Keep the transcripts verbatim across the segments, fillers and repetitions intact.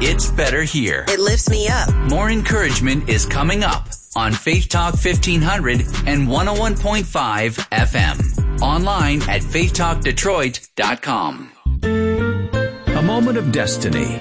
It's better here. It lifts me up. More encouragement is coming up on Faith Talk fifteen hundred and one oh one point five F M. Online at faith talk detroit dot com. A moment of destiny.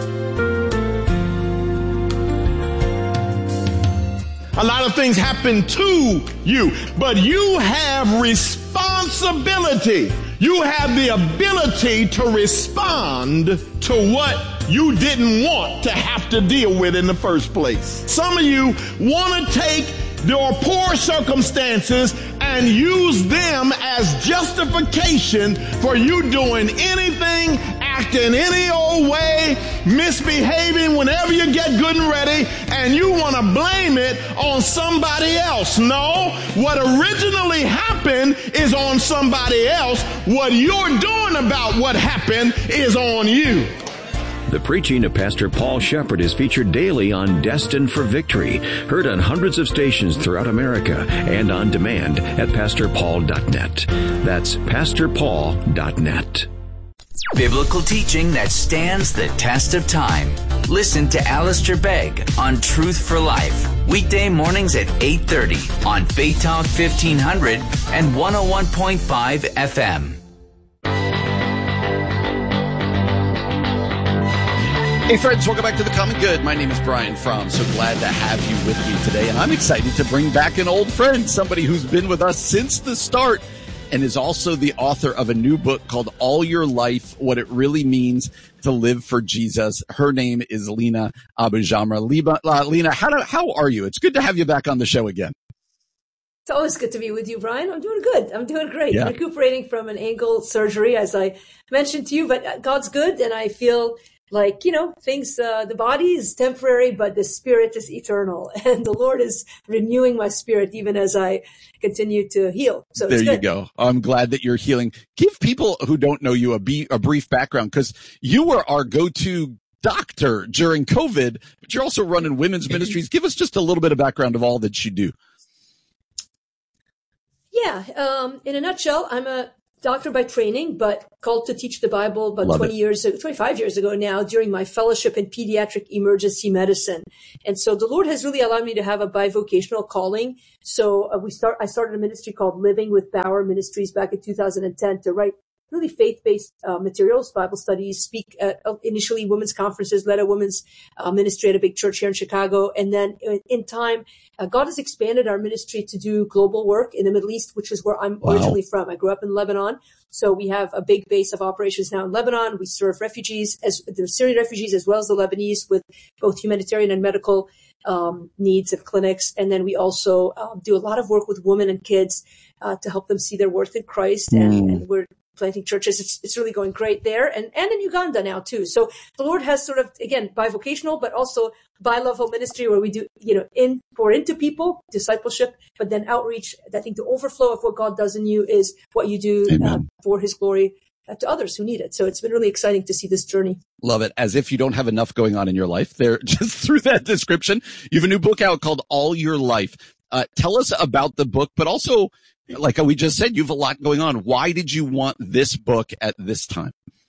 A lot of things happen to you, but you have responsibility. You have the ability to respond to what you didn't want to have to deal with in the first place. Some of you want to take your poor circumstances and use them as justification for you doing anything, acting any old way, misbehaving whenever you get good and ready, and you want to blame it on somebody else. No, what originally happened is on somebody else. What you're doing about what happened is on you. The preaching of Pastor Paul Shepherd is featured daily on Destined for Victory, heard on hundreds of stations throughout America and on demand at pastor paul dot net. That's pastor paul dot net. Biblical teaching that stands the test of time. Listen to Alistair Begg on Truth for Life. Weekday mornings at eight thirty on Faith Talk fifteen hundred and one oh one point five F M. Hey friends, welcome back to The Common Good. My name is Brian Fromm. So glad to have you with me today. And I'm excited to bring back an old friend, somebody who's been with us since the start and is also the author of a new book called All Your Life, What It Really Means to Live for Jesus. Her name is Lena Abujamra. Uh, Lena, how, do, how are you? It's good to have you back on the show again. It's always good to be with you, Brian. I'm doing good. I'm doing great. Yeah. Recuperating from an ankle surgery, as I mentioned to you, but God's good, and I feel like, you know, things, uh, the body is temporary, but the spirit is eternal. And the Lord is renewing my spirit even as I continue to heal. So there it's you good. go. I'm glad that you're healing. Give people who don't know you a, be- a brief background, because you were our go-to doctor during COVID, but you're also running women's ministries. Give us just a little bit of background of all that you do. Yeah. Um, in a nutshell, I'm a doctor by training, but called to teach the Bible about Love twenty it. years, twenty-five years ago now during my fellowship in pediatric emergency medicine. And so the Lord has really allowed me to have a bivocational calling. So uh, we start, I started a ministry called Living with Bauer Ministries back in two thousand ten to write really faith-based uh, materials, Bible studies, speak at uh, initially women's conferences, led a women's uh, ministry at a big church here in Chicago. And then in, in time, uh, God has expanded our ministry to do global work in the Middle East, which is where I'm Wow. originally from. I grew up in Lebanon. So we have a big base of operations now in Lebanon. We serve refugees, as the Syrian refugees, as well as the Lebanese, with both humanitarian and medical um, needs and clinics. And then we also um, do a lot of work with women and kids uh, to help them see their worth in Christ. And, Mm. and we're planting churches. It's, it's really going great there, and, and in Uganda now too. So the Lord has sort of, again, bivocational, but also bi-level ministry where we do, you know, in, pour into people, discipleship, but then outreach. I think the overflow of what God does in you is what you do uh, for his glory uh, to others who need it. So it's been really exciting to see this journey. Love it. As if you don't have enough going on in your life there, just through that description. You have a new book out called All Your Life. Uh, tell us about the book, but also, like we just said, you have a lot going on. Why did you want this book at this time?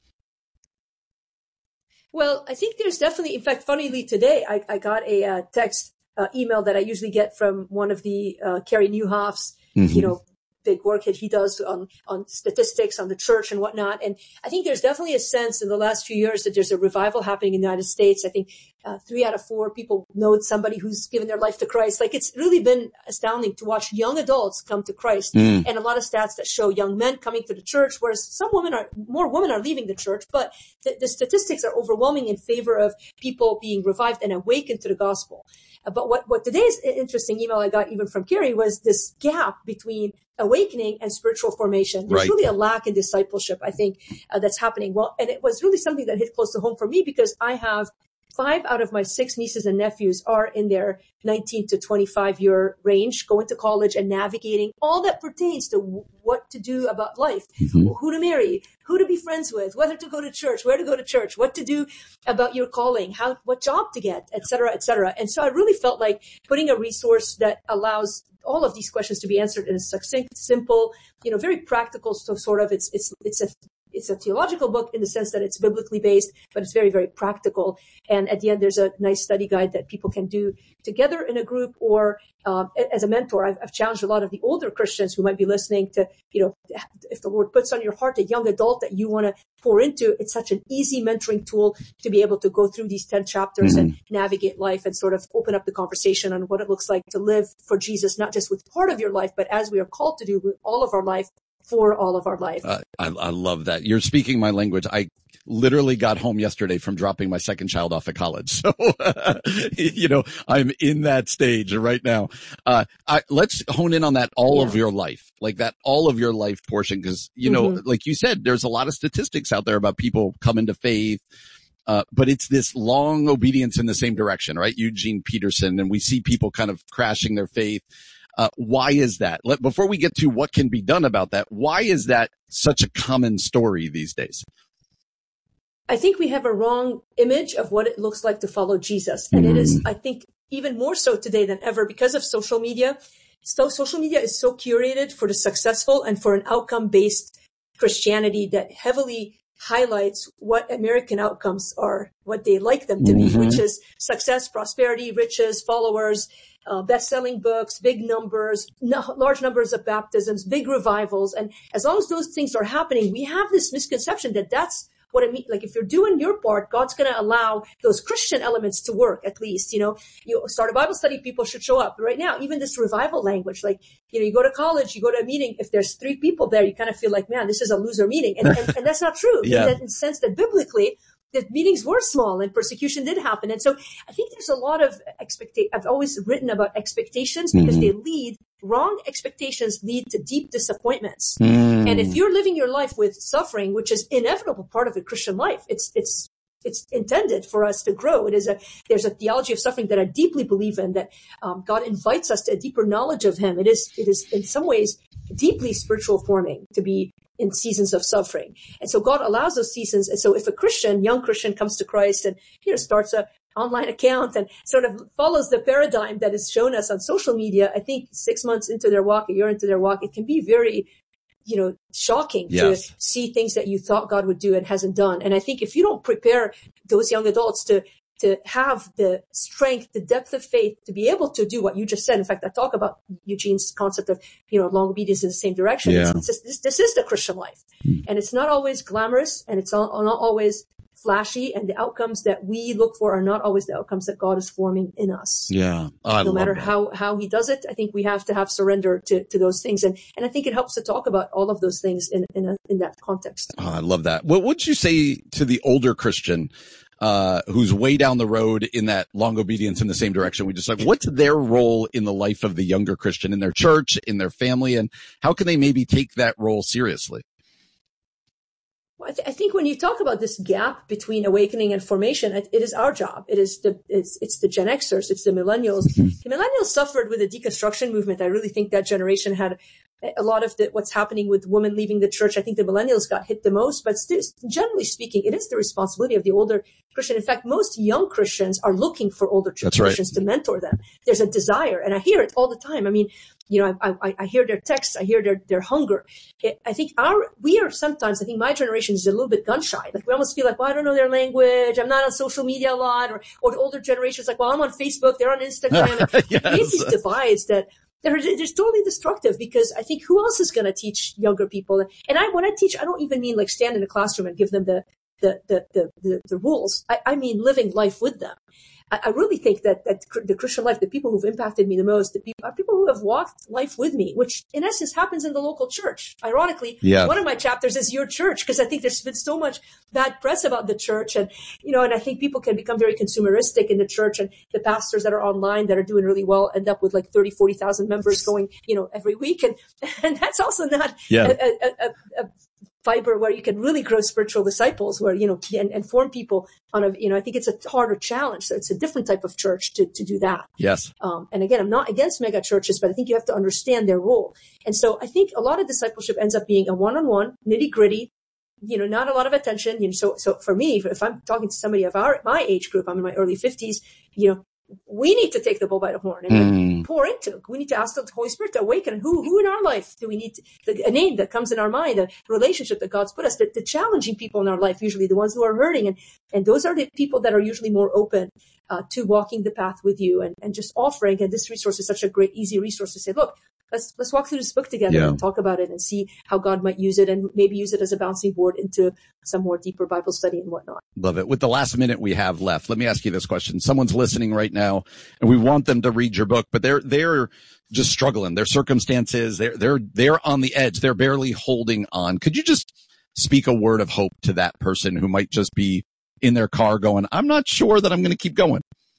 Well, I think there's definitely, in fact, funnily today, I, I got a uh, text uh, email that I usually get from one of the uh, Carey Nieuwhof's, mm-hmm. you know, big work that he does on, on statistics on the church and whatnot. And I think there's definitely a sense in the last few years that there's a revival happening in the United States. I think uh, three out of four people know somebody who's given their life to Christ. Like, it's really been astounding to watch young adults come to Christ, mm. and a lot of stats that show young men coming to the church, whereas some women are, more women are leaving the church, but the, the statistics are overwhelming in favor of people being revived and awakened to the gospel. Uh, but what, what today's interesting email I got even from Carey was this gap between awakening and spiritual formation. There's right. really a lack in discipleship, I think, uh, that's happening. Well, and it was really something that hit close to home for me because I have five out of my six nieces and nephews are in their nineteen to twenty-five year range, going to college and navigating all that pertains to w- what to do about life, mm-hmm. who to marry, who to be friends with, whether to go to church, where to go to church, what to do about your calling, how, what job to get, et cetera, et cetera. And so I really felt like putting a resource that allows all of these questions to be answered in a succinct, simple, you know, very practical. So sort of it's, it's, it's a, it's a theological book in the sense that it's biblically based, but it's very, very practical. And at the end, there's a nice study guide that people can do together in a group or um, as a mentor. I've, I've challenged a lot of the older Christians who might be listening to, you know, if the Lord puts on your heart a young adult that you want to pour into, it's such an easy mentoring tool to be able to go through these ten chapters mm-hmm. and navigate life and sort of open up the conversation on what it looks like to live for Jesus, not just with part of your life, but as we are called to do with all of our life, for all of our life. Uh, I, I love that. You're speaking my language. I literally got home yesterday from dropping my second child off at college. So, uh, you know, I'm in that stage right now. Uh, I, let's hone in on that all yeah. of your life, like that all of your life portion. Cause, you mm-hmm. know, like you said, there's a lot of statistics out there about people coming to faith. Uh, but it's this long obedience in the same direction, right? Eugene Peterson, and we see people kind of crashing their faith. Uh, why is that? Let, before we get to what can be done about that, why is that such a common story these days? I think we have a wrong image of what it looks like to follow Jesus. And mm. it is, I think, even more so today than ever because of social media. So social media is so curated for the successful and for an outcome-based Christianity that heavily highlights what American outcomes are, what they like them to mm-hmm. be, which is success, prosperity, riches, followers, uh, best-selling books, big numbers, no, large numbers of baptisms, big revivals. And as long as those things are happening, we have this misconception that that's what it means. Like if you're doing your part, God's going to allow those Christian elements to work at least. You know, you start a Bible study, people should show up. Right now, even this revival language, like, you know, you go to college, you go to a meeting, if there's three people there, you kind of feel like, man, this is a loser meeting. And, and, and that's not true. Yeah. In, the, in the sense that biblically, the meetings were small and persecution did happen. And so I think there's a lot of expectation. I've always written about expectations because mm-hmm. they lead, wrong expectations lead to deep disappointments. Mm. And if you're living your life with suffering, which is inevitable part of the Christian life, it's, it's, it's intended for us to grow. It is a, there's a theology of suffering that I deeply believe in, that um, God invites us to a deeper knowledge of him. It is, it is in some ways deeply spiritual forming to be in seasons of suffering. And so God allows those seasons. And so if a Christian, young Christian comes to Christ and, you know, starts a online account and sort of follows the paradigm that is shown us on social media, I think six months into their walk, a year into their walk, it can be very, you know, shocking yes. to see things that you thought God would do and hasn't done. And I think if you don't prepare those young adults to to have the strength, the depth of faith to be able to do what you just said. In fact, I talk about Eugene's concept of, you know, long obedience in the same direction. Yeah. It's, it's just, this, this is the Christian life. Mm. And it's not always glamorous and it's not always flashy, and the outcomes that we look for are not always the outcomes that God is forming in us. Yeah. Oh, I no love matter that. how, how he does it, I think we have to have surrender to, to those things. And, and I think it helps to talk about all of those things in, in, a, in that context. Oh, I love that. What would you say to the older Christian uh who's way down the road in that long obedience in the same direction? We just like, what's their role in the life of the younger Christian, in their church, in their family, and how can they maybe take that role seriously? Well, I, th- I think when you talk about this gap between awakening and formation, it, it is our job. It is the it's it's the Gen Xers, it's the millennials. Mm-hmm. The millennials suffered with the deconstruction movement. I really think that generation had a lot of the, what's happening with women leaving the church. I think the millennials got hit the most, but still, generally speaking, it is the responsibility of the older Christian. In fact, most young Christians are looking for older That's Christians right. to mentor them. There's a desire, and I hear it all the time. I mean, you know, I, I, I hear their texts, I hear their, their hunger. It, I think our, we are sometimes, I think my generation is a little bit gun shy. Like we almost feel like, well, I don't know their language. I'm not on social media a lot. Or, or the older generation's like, well, I'm on Facebook. They're on Instagram. Yes. And these divides that, They're, they're totally destructive, because I think who else is going to teach younger people? And I, when I teach, I don't even mean like stand in a classroom and give them the, the, the, the, the, the rules. I, I mean living life with them. I, I really think that, that the Christian life, the people who've impacted me the most, the people, are people who have walked life with me, which in essence happens in the local church. Ironically, yeah. one of my chapters is your church, because I think there's been so much bad press about the church. And, you know, and I think people can become very consumeristic in the church, and the pastors that are online that are doing really well end up with like thirty, forty thousand members going, you know, every week. And, and that's also not yeah. a, a, a, a fiber where you can really grow spiritual disciples, where, you know, and, and form people on a, you know, I think it's a harder challenge. So it's a different type of church to, to do that. Yes. Um, and again, I'm not against mega churches, but I think you have to understand their role. And so I think a lot of discipleship ends up being a one-on-one, nitty gritty, you know, not a lot of attention. You know, so, so for me, if I'm talking to somebody of our, my age group, I'm in my early fifties, you know, we need to take the bull by the horn and mm. pour into. We need to ask the Holy Spirit to awaken. Who, who in our life do we need to, the, a name that comes in our mind, a relationship that God's put us, the, the challenging people in our life, usually the ones who are hurting. And, and those are the people that are usually more open uh, to walking the path with you and, and just offering. And this resource is such a great, easy resource to say, look, let's, let's walk through this book together yeah. and talk about it and see how God might use it and maybe use it as a bouncing board into some more deeper Bible study and whatnot. Love it. With the last minute we have left, let me ask you this question. Someone's listening right now and we want them to read your book, but they're, they're just struggling. Their circumstances, they're, they're, they're on the edge. They're barely holding on. Could you just speak a word of hope to that person who might just be in their car going, I'm not sure that I'm going to keep going?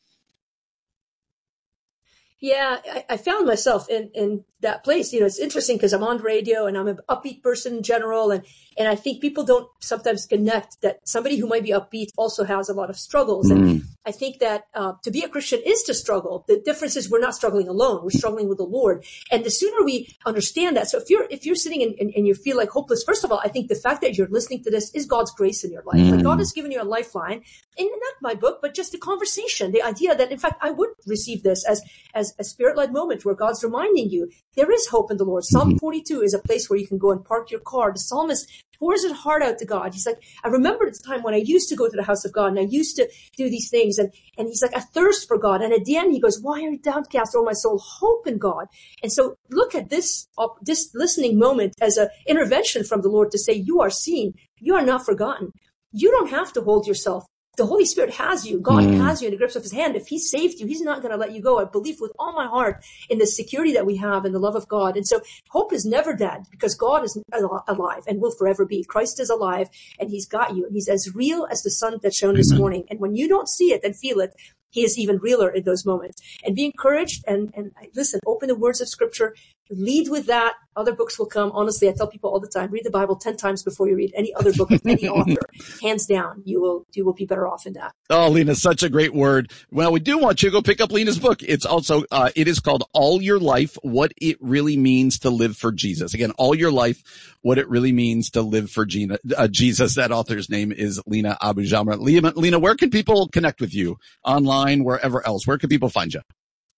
Yeah, I, I found myself in, in that place. You know, it's interesting because I'm on radio and I'm an upbeat person in general. And, and I think people don't sometimes connect that somebody who might be upbeat also has a lot of struggles. Mm. And I think that uh, to be a Christian is to struggle. The difference is we're not struggling alone. We're struggling with the Lord. And the sooner we understand that. So if you're, if you're sitting and, and, and you feel like hopeless, first of all, I think the fact that you're listening to this is God's grace in your life. Mm. Like God has given you a lifeline. And not my book, but just a conversation. The idea that, in fact, I would receive this as, as a spirit-led moment where God's reminding you there is hope in the Lord. Psalm forty-two is a place where you can go and park your car. The psalmist pours his heart out to God. He's like, I remember the time when I used to go to the house of God and I used to do these things. And, and he's like, I thirst for God. And at the end, he goes, why are you downcast, oh my soul? Hope in God. And so look at this, uh, this listening moment as an intervention from the Lord to say, you are seen. You are not forgotten. You don't have to hold yourself. The Holy Spirit has you. God mm. has you in the grips of his hand. If he saved you, he's not going to let you go. I believe with all my heart in the security that we have and the love of God. And so hope is never dead because God is alive and will forever be. Christ is alive and he's got you. And he's as real as the sun that shone Amen. This morning. And when you don't see it and feel it, he is even realer in those moments. And be encouraged and, and listen, open the words of Scripture. Lead with that. Other books will come. Honestly, I tell people all the time, read the Bible ten times before you read any other book of any author. Hands down, you will you will be better off in that. Oh, Lena, such a great word. Well, we do want you to go pick up Lena's book. It's also, uh, it is called All Your Life, What It Really Means to Live for Jesus. Again, All Your Life, What It Really Means to Live for Gina, uh, Jesus. That author's name is Lena Abu-Jamra. Lena, Lena, where can people connect with you? Online, wherever else? Where can people find you?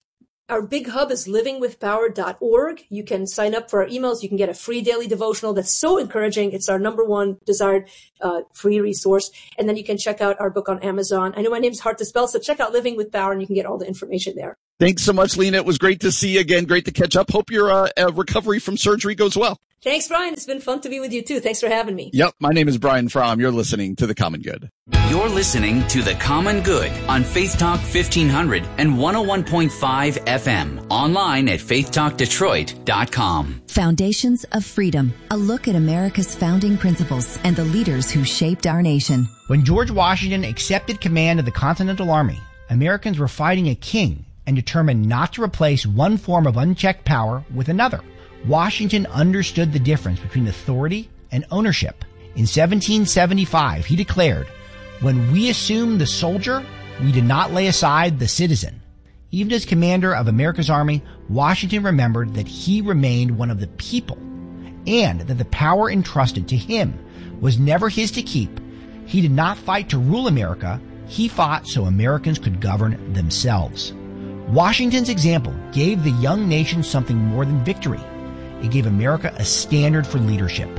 Our big hub is living with power dot org. You can sign up for our emails. You can get a free daily devotional that's so encouraging. It's our number one desired uh, free resource. And then you can check out our book on Amazon. I know my name's hard to spell, so check out Living with Power and you can get all the information there. Thanks so much, Lena. It was great to see you again. Great to catch up. Hope your uh, uh, recovery from surgery goes well. Thanks, Brian. It's been fun to be with you, too. Thanks for having me. Yep. My name is Brian Fromm. You're listening to The Common Good. You're listening to The Common Good on Faith Talk fifteen hundred and one oh one point five F M. Online at faith talk detroit dot com. Foundations of Freedom. A look at America's founding principles and the leaders who shaped our nation. When George Washington accepted command of the Continental Army, Americans were fighting a king and determined not to replace one form of unchecked power with another. Washington understood the difference between authority and ownership. In seventeen seventy-five, he declared, "When we assumed the soldier, we did not lay aside the citizen." Even as commander of America's army, Washington remembered that he remained one of the people and that the power entrusted to him was never his to keep. He did not fight to rule America. He fought so Americans could govern themselves. Washington's example gave the young nation something more than victory. It gave America a standard for leadership.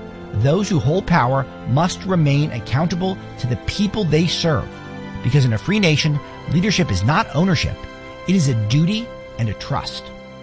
Those who hold power must remain accountable to the people they serve, because in a free nation, leadership is not ownership. It is a duty and a trust.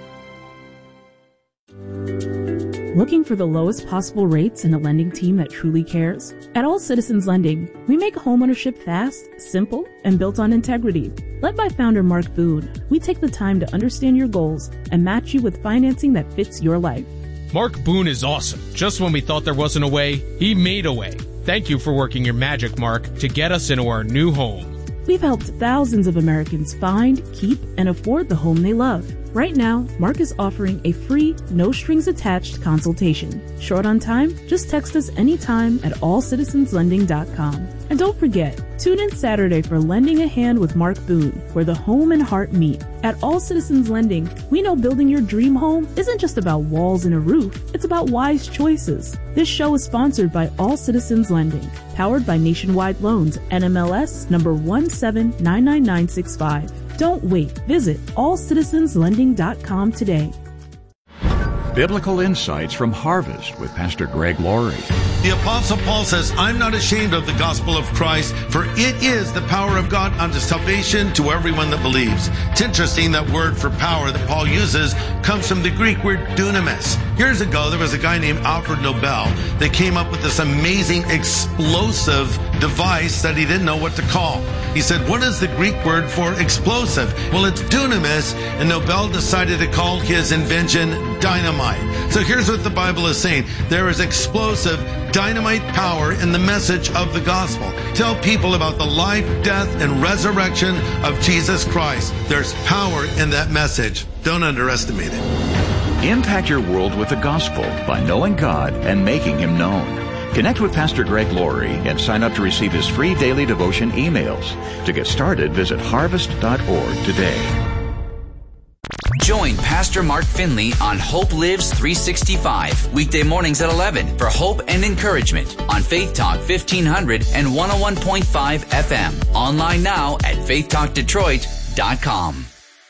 Looking for the lowest possible rates and a lending team that truly cares? At All Citizens Lending, we make homeownership fast, simple, and built on integrity. Led by founder Mark Boone, we take the time to understand your goals and match you with financing that fits your life. Mark Boone is awesome. Just when we thought there wasn't a way, he made a way. Thank you for working your magic, Mark, to get us into our new home. We've helped thousands of Americans find, keep, and afford the home they love. Right now, Mark is offering a free, no-strings-attached consultation. Short on time? Just text us anytime at all citizens lending dot com. And don't forget, tune in Saturday for Lending a Hand with Mark Boone, where the home and heart meet. At All Citizens Lending, we know building your dream home isn't just about walls and a roof. It's about wise choices. This show is sponsored by All Citizens Lending, powered by Nationwide Loans, N M L S number one seven nine nine nine six five. Don't wait. Visit all citizens lending dot com today. Biblical Insights from Harvest with Pastor Greg Laurie. The Apostle Paul says, I'm not ashamed of the gospel of Christ, for it is the power of God unto salvation to everyone that believes. It's interesting that word for power that Paul uses comes from the Greek word dunamis. Years ago, there was a guy named Alfred Nobel that came up with this amazing explosive device that he didn't know what to call. He said, what is the Greek word for explosive? Well, it's dunamis, and Nobel decided to call his invention dynamite. So here's what the Bible is saying. There is explosive dynamite power in the message of the gospel. Tell people about the life, death, and resurrection of Jesus Christ. There's power in that message. Don't underestimate it. Impact your world with the gospel by knowing God and making Him known. Connect with Pastor Greg Laurie and sign up to receive his free daily devotion emails. To get started, visit harvest dot org today. Join Pastor Mark Finley on Hope Lives three sixty-five, weekday mornings at eleven for hope and encouragement on Faith Talk fifteen hundred and one oh one point five F M. Online now at faith talk detroit dot com.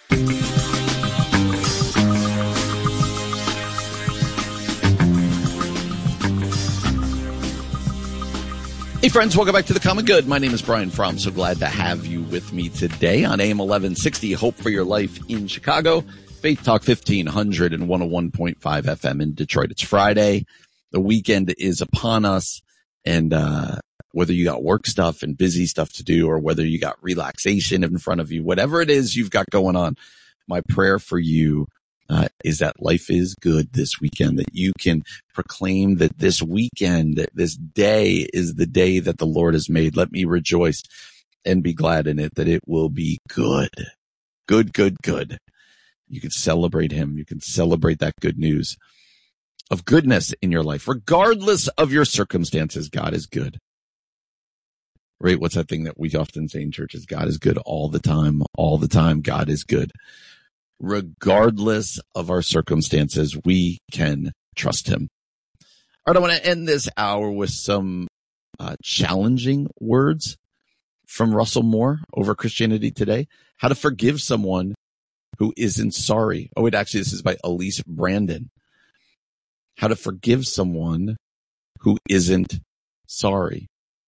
Hey friends, welcome back to The Common Good. My name is Brian Fromm. So glad to have you with me today on A M eleven sixty, Hope for Your Life in Chicago, Faith Talk fifteen hundred and one oh one point five F M in Detroit. It's Friday. The weekend is upon us. And uh whether you got work stuff and busy stuff to do, or whether you got relaxation in front of you, whatever it is you've got going on, my prayer for you Uh, is that life is good this weekend, that you can proclaim that this weekend, that this day is the day that the Lord has made. Let me rejoice and be glad in it, that it will be good, good, good, good. You can celebrate Him. You can celebrate that good news of goodness in your life. Regardless of your circumstances, God is good. Right? What's that thing that we often say in churches? God is good all the time, all the time. God is good. Regardless of our circumstances, we can trust Him. All right, I want to end this hour with some uh, challenging words from Russell Moore over Christianity Today. How to forgive someone who isn't sorry. Oh, wait, actually, this is by Elise Brandon. How to forgive someone who isn't sorry.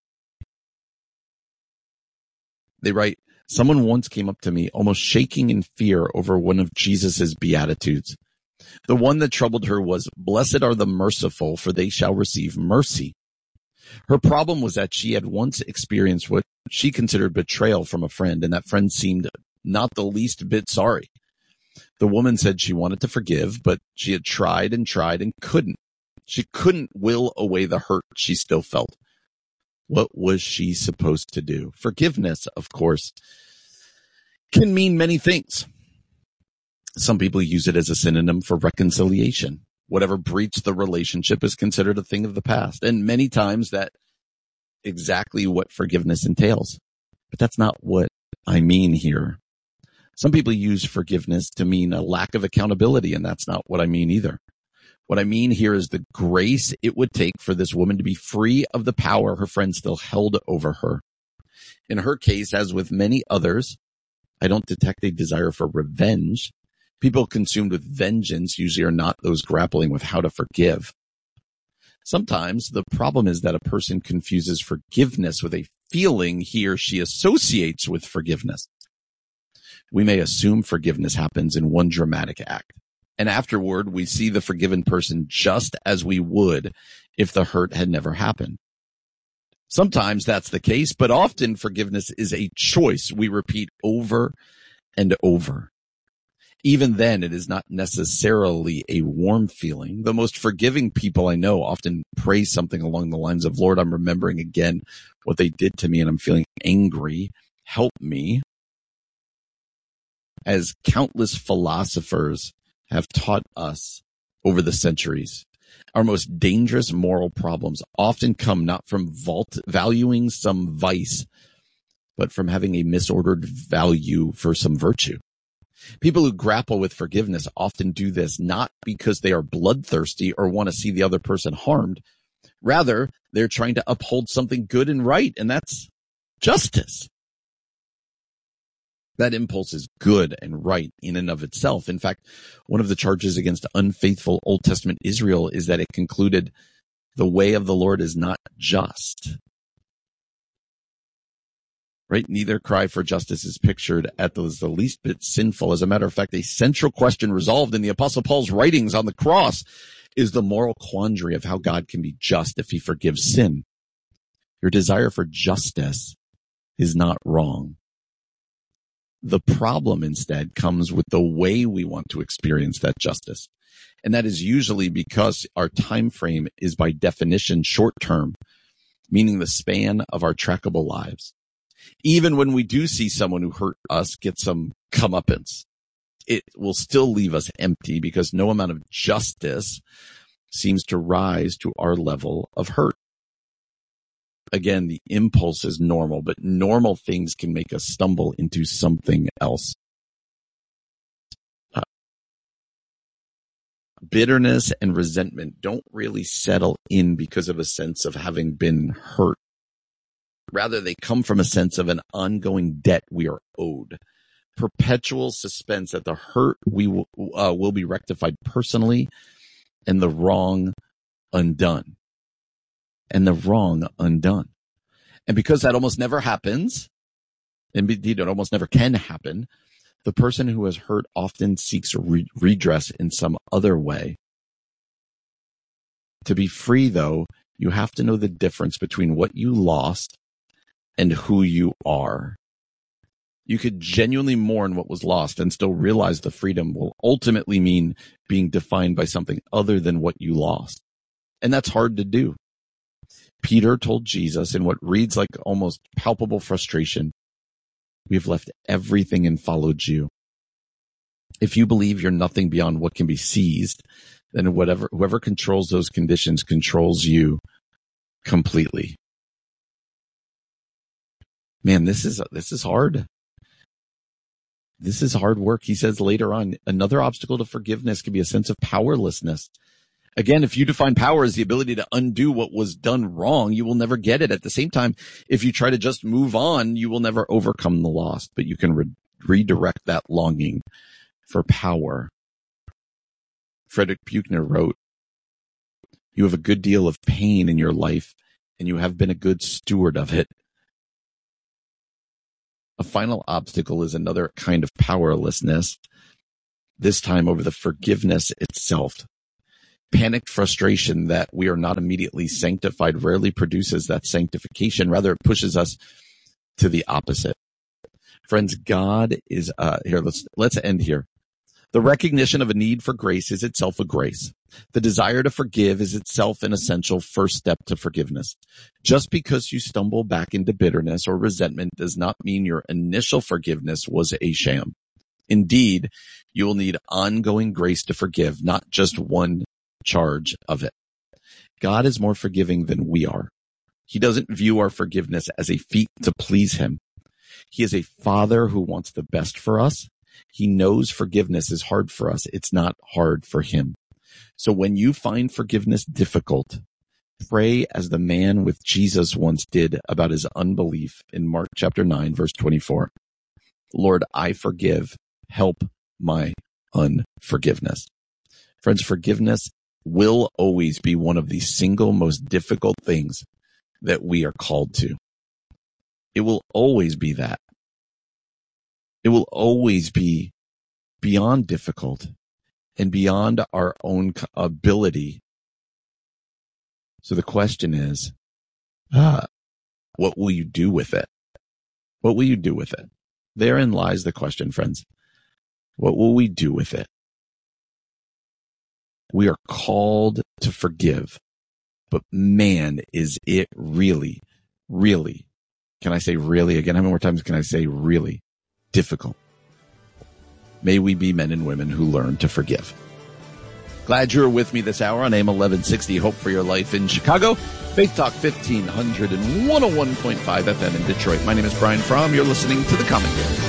They write, someone once came up to me almost shaking in fear over one of Jesus's Beatitudes. The one that troubled her was, blessed are the merciful, for they shall receive mercy. Her problem was that she had once experienced what she considered betrayal from a friend, and that friend seemed not the least bit sorry. The woman said she wanted to forgive, but she had tried and tried and couldn't. She couldn't will away the hurt she still felt. What was she supposed to do? Forgiveness, of course, can mean many things. Some people use it as a synonym for reconciliation. Whatever breached the relationship is considered a thing of the past. And many times that exactly what forgiveness entails. But that's not what I mean here. Some people use forgiveness to mean a lack of accountability, and that's not what I mean either. What I mean here is the grace it would take for this woman to be free of the power her friend still held over her. In her case, as with many others, I don't detect a desire for revenge. People consumed with vengeance usually are not those grappling with how to forgive. Sometimes the problem is that a person confuses forgiveness with a feeling he or she associates with forgiveness. We may assume forgiveness happens in one dramatic act, and afterward we see the forgiven person just as we would if the hurt had never happened. Sometimes that's the case, but often forgiveness is a choice we repeat over and over. Even then, it is not necessarily a warm feeling. The most forgiving people I know often pray something along the lines of, Lord, I'm remembering again what they did to me and I'm feeling angry. Help me. As countless philosophers have taught us over the centuries, our most dangerous moral problems often come not from vault, valuing some vice, but from having a misordered value for some virtue. People who grapple with forgiveness often do this not because they are bloodthirsty or want to see the other person harmed. Rather, they're trying to uphold something good and right, and that's justice. That impulse is good and right in and of itself. In fact, one of the charges against unfaithful Old Testament Israel is that it concluded the way of the Lord is not just. Right? Neither cry for justice is pictured as the least bit sinful. As a matter of fact, a central question resolved in the Apostle Paul's writings on the cross is the moral quandary of how God can be just if he forgives sin. Your desire for justice is not wrong. The problem instead comes with the way we want to experience that justice. And that is usually because our time frame is by definition short term, meaning the span of our trackable lives. Even when we do see someone who hurt us get some comeuppance, it will still leave us empty because no amount of justice seems to rise to our level of hurt. Again, the impulse is normal, but normal things can make us stumble into something else. Uh, bitterness and resentment don't really settle in because of a sense of having been hurt. Rather, they come from a sense of an ongoing debt we are owed. Perpetual suspense that the hurt we will, uh, will be rectified personally and the wrong undone. And the wrong undone. And because that almost never happens, and indeed it almost never can happen, the person who has hurt often seeks re- redress in some other way. To be free, though, you have to know the difference between what you lost and who you are. You could genuinely mourn what was lost and still realize the freedom will ultimately mean being defined by something other than what you lost. And that's hard to do. Peter told Jesus in what reads like almost palpable frustration, "We have left everything and followed you." If you believe you're nothing beyond what can be seized, then whatever, whoever controls those conditions controls you completely. Man, this is, this is hard. This is hard work. He says later on, another obstacle to forgiveness can be a sense of powerlessness. Again, if you define power as the ability to undo what was done wrong, you will never get it. At the same time, if you try to just move on, you will never overcome the loss, but you can re- redirect that longing for power. Frederick Buechner wrote, "You have a good deal of pain in your life, and you have been a good steward of it." A final obstacle is another kind of powerlessness, this time over the forgiveness itself. Panicked frustration that we are not immediately sanctified rarely produces that sanctification. Rather, it pushes us to the opposite. Friends, God is, uh, here, let's, let's end here. The recognition of a need for grace is itself a grace. The desire to forgive is itself an essential first step to forgiveness. Just because you stumble back into bitterness or resentment does not mean your initial forgiveness was a sham. Indeed, you will need ongoing grace to forgive, not just one charge of it. God is more forgiving than we are. He doesn't view our forgiveness as a feat to please him. He is a father who wants the best for us. He knows forgiveness is hard for us. It's not hard for him. So when you find forgiveness difficult, pray as the man with Jesus once did about his unbelief in Mark chapter nine, verse twenty-four. Lord, I forgive. Help my unforgiveness. Friends, forgiveness will always be one of the single most difficult things that we are called to. It will always be that. It will always be beyond difficult and beyond our own ability. So the question is, ah, what will you do with it? What will you do with it? Therein lies the question, friends. What will we do with it? We are called to forgive, but man, is it really, really, can I say really again? How many more times can I say really difficult? May we be men and women who learn to forgive. Glad you're with me this hour on A M eleven sixty, Hope for Your Life in Chicago, Faith Talk fifteen hundred and one oh one point five F M in Detroit. My name is Brian Fromm. You're listening to The Common Good.